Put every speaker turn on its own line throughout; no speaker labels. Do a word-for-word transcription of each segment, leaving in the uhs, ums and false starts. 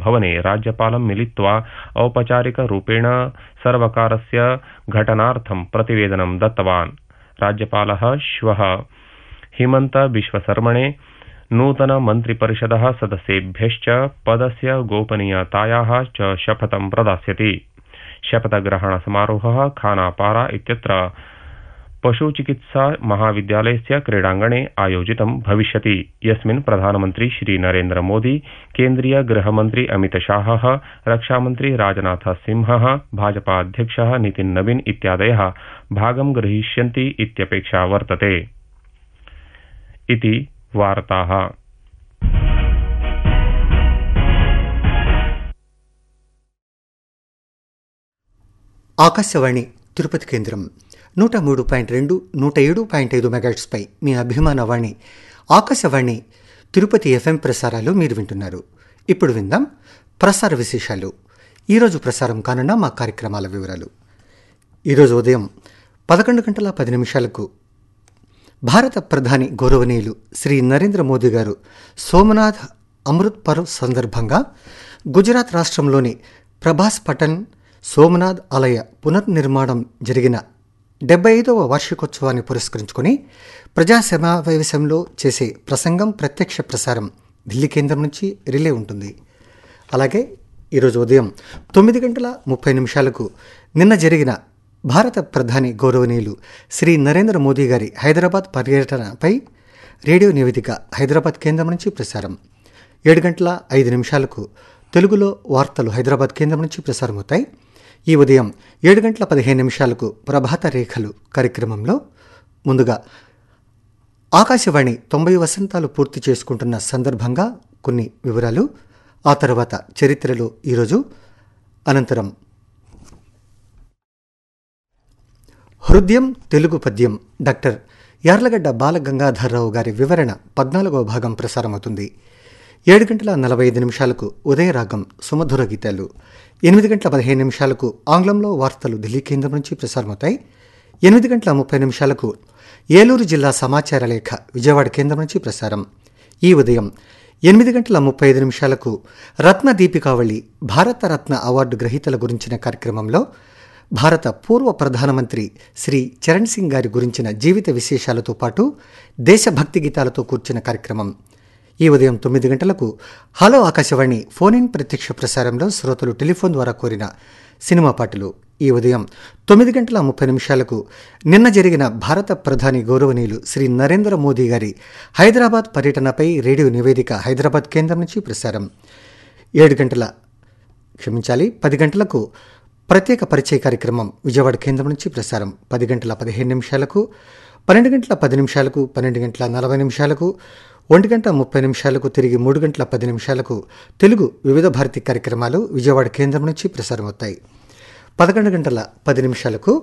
भवने राज्यपालं मिलित्वा औपचारिकरूपेण सर्वकारस्य घटनार्थं प्रतिवेदनं दत्तवान्। राज्यपालः श्वः हिमन्त बिश्वशर्मणे नूतन मन्त्रिपरिषदः सदस्येभ्यश्च पदस्य गोपनीयतायाः च शपथं प्रदास्यति। शपथग्रहण समारोहः खानापारा इत्यत्र पशुचिकित्सा महाविद्यालयस्य क्रीडाङ्गणे आयोजितं भविष्यति, यस्मिन् प्रधानमन्त्री श्री नरेन्द्र मोदी, केन्द्रीय गृहमन्त्री अमित शाहः, रक्षामन्त्री राजनाथ सिंहः, भाजपा अध्यक्षः नितिन नवीन इत्यादयः भागं ग्रहीष्यन्ति इत्यपेक्षा वर्तते। इति वार्ताः।
ఆకాశవాణి తిరుపతి కేంద్రం నూట మూడు పాయింట్ రెండు నూట ఏడు పాయింట్ ఐదు మెగాట్స్పై మీ అభిమాన వాణి ఆకాశవాణి తిరుపతి ఎఫ్ఎం ప్రసారాలు మీరు వింటున్నారు. ఇప్పుడు విందాం ప్రసార విశేషాలు. ఈరోజు ప్రసారం కానున్న మా కార్యక్రమాల వివరాలు. ఈరోజు ఉదయం పదకొండు గంటల పది నిమిషాలకు భారత ప్రధాని గౌరవనీయులు శ్రీ నరేంద్ర మోదీ గారు సోమనాథ్ అమృత్ పర్వ్ సందర్భంగా గుజరాత్ రాష్ట్రంలోని ప్రభాస్ పటన్ సోమనాథ్ ఆలయ పునర్నిర్మాణం జరిగిన డెబ్బై ఐదవ వార్షికోత్సవాన్ని పురస్కరించుకొని ప్రజా సమావేశంలో చేసే ప్రసంగం ప్రత్యక్ష ప్రసారం ఢిల్లీ కేంద్రం నుంచి రిలే ఉంటుంది. అలాగే ఈరోజు ఉదయం తొమ్మిది గంటల ముప్పై నిమిషాలకు నిన్న జరిగిన భారత ప్రధాని గౌరవనీయులు శ్రీ నరేంద్ర మోదీ గారి హైదరాబాద్ పర్యటనపై రేడియో నివేదిక హైదరాబాద్ కేంద్రం నుంచి ప్రసారం. ఏడు గంటల ఐదు నిమిషాలకు తెలుగులో వార్తలు హైదరాబాద్ కేంద్రం నుంచి ప్రసారమవుతాయి. ఈ ఉదయం ఏడు గంటల పదిహేను నిమిషాలకు ప్రభాత రేఖలు కార్యక్రమంలో ముందుగా ఆకాశవాణి తొంభై వసంతాలు పూర్తి చేసుకుంటున్న సందర్భంగా కొన్ని వివరాలు, ఆ తర్వాత చరిత్రలో ఈరోజు, అనంతరం హృదయం తెలుగు పద్యం డాక్టర్ యార్లగడ్డ బాలగంగాధర్రావు గారి వివరణ పద్నాలుగవ భాగం ప్రసారమవుతుంది. ఏడు గంటల నలభై ఐదు నిమిషాలకు ఉదయరాగం సుమధుర గీతాలు, ఎనిమిది గంటల పదిహేను నిమిషాలకు ఆంగ్లంలో వార్తలు ఢిల్లీ కేంద్రం నుంచి ప్రసారమవుతాయి. ఎనిమిది గంటల ముప్పై నిమిషాలకు ఏలూరు జిల్లా సమాచార లేఖ విజయవాడ కేంద్రం నుంచి ప్రసారం. ఈ ఉదయం ఎనిమిది గంటల ముప్పై ఐదు నిమిషాలకు రత్న దీపికావళి భారతరత్న అవార్డు గ్రహీతల గురించిన కార్యక్రమంలో భారత పూర్వ ప్రధానమంత్రి శ్రీ చరణ్ సింగ్ గారి గురించిన జీవిత విశేషాలతో పాటు దేశభక్తి గీతాలతో కూర్చిన కార్యక్రమం. ఈ ఉదయం తొమ్మిది గంటలకు హలో ఆకాశవాణి ఫోన్ ఇన్ ప్రత్యక్ష ప్రసారంలో శ్రోతలు టెలిఫోన్ ద్వారా కోరిన సినిమా పాటలు. ఈ ఉదయం తొమ్మిది గంటల ముప్పై నిమిషాలకు నిన్న జరిగిన భారత ప్రధాని గౌరవనీయులు శ్రీ నరేంద్ర మోదీ గారి హైదరాబాద్ పర్యటనపై రేడియో నివేదిక హైదరాబాద్ కేంద్రం నుంచి ప్రసారం. ఏడు గంటల క్షమించాలి పది గంటలకు ప్రత్యేక పరిచయ కార్యక్రమం విజయవాడ కేంద్రం నుంచి ప్రసారం. పది గంటల పదిహేను నిమిషాలకు, పన్నెండు గంటల పది నిమిషాలకు, పన్నెండు గంటల నలభై నిమిషాలకు, ఒంటి గంట ముప్పై నిమిషాలకు, తిరిగి మూడు గంటల పది నిమిషాలకు తెలుగు వివిధ భారతి కార్యక్రమాలు విజయవాడ కేంద్రం నుంచి ప్రసారమవుతాయి. పదకొండు గంటల పది నిమిషాలకు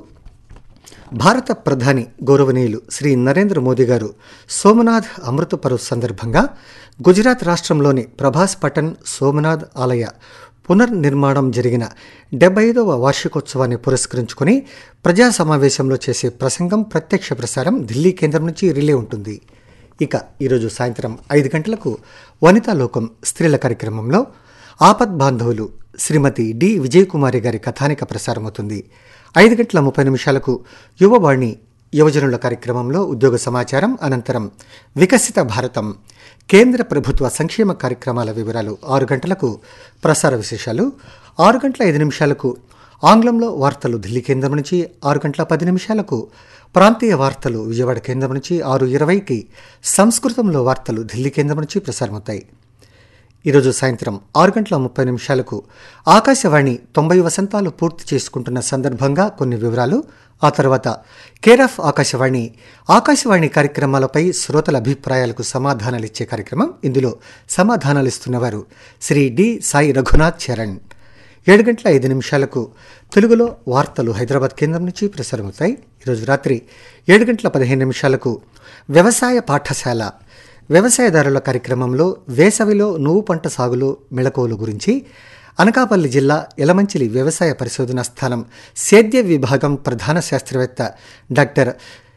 భారత ప్రధాని గౌరవనీయులు శ్రీ నరేంద్ర మోదీ గారు సోమనాథ్ అమృత పర్వ్ సందర్భంగా గుజరాత్ రాష్ట్రంలోని ప్రభాస్ పటన్ సోమనాథ్ ఆలయ పునర్నిర్మాణం జరిగిన డెబ్బై ఐదవ వార్షికోత్సవాన్ని పురస్కరించుకుని ప్రజా సమావేశంలో చేసే ప్రసంగం ప్రత్యక్ష ప్రసారం ఢిల్లీ కేంద్రం నుంచి రిలే ఉంటుంది. ఇక ఈరోజు సాయంత్రం ఐదు గంటలకు వనితా లోకం స్త్రీల కార్యక్రమంలో ఆపద్ బాంధవులు శ్రీమతి డి విజయకుమారి గారి కథానిక ప్రసారమవుతుంది. ఐదు గంటల ముప్పై నిమిషాలకు యువవాణి యువజనుల కార్యక్రమంలో ఉద్యోగ సమాచారం, అనంతరం వికసిత భారతం కేంద్ర ప్రభుత్వ సంక్షేమ కార్యక్రమాల వివరాలు. ఆరు గంటలకు ప్రసార విశేషాలు, ఆరు గంటల ఐదు నిమిషాలకు ఆంగ్లంలో వార్తలు ఢిల్లీ కేంద్రం నుంచి, ఆరు గంటల పది నిమిషాలకు ప్రాంతీయ వార్తలు విజయవాడ కేంద్రం నుంచి, ఆరు ఇరవైకి సంస్కృతంలో వార్తలు ఢిల్లీ కేంద్రం నుంచి ప్రసారమవుతాయి. ఈరోజు సాయంత్రం ఆరు గంటల ముప్పై నిమిషాలకు ఆకాశవాణి తొంభై వసంతాలు పూర్తి చేసుకుంటున్న సందర్భంగా కొన్ని వివరాలు, ఆ తర్వాత కేర్ ఆఫ్ ఆకాశవాణి ఆకాశవాణి కార్యక్రమాలపై శ్రోతల అభిప్రాయాలకు సమాధానాలిచ్చే కార్యక్రమం. ఇందులో సమాధానాలు ఇస్తున్నవారు శ్రీ డి సాయి రఘునాథ్ చరణ్. ఏడు గంటల ఐదు నిమిషాలకు తెలుగులో వార్తలు హైదరాబాద్ కేంద్రం నుంచి ప్రసారమవుతాయి. ఈరోజు రాత్రి ఏడు గంటల పదిహేను నిమిషాలకు వ్యవసాయ పాఠశాల వ్యవసాయదారుల కార్యక్రమంలో వేసవిలో నువ్వు పంట సాగులో మెళకువల గురించి అనకాపల్లి జిల్లా యలమంచిలి వ్యవసాయ పరిశోధనా స్థానం సేద్య విభాగం ప్రధాన శాస్త్రవేత్త డాక్టర్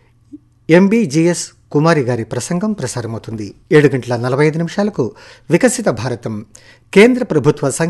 ఎంబీజీఎస్ కుమారి గారి ప్రసంగం ప్రసారమవుతుంది. ఏడు గంటల నలభై ఐదు నిమిషాలకు వికసిత భారతం కేంద్ర ప్రభుత్వ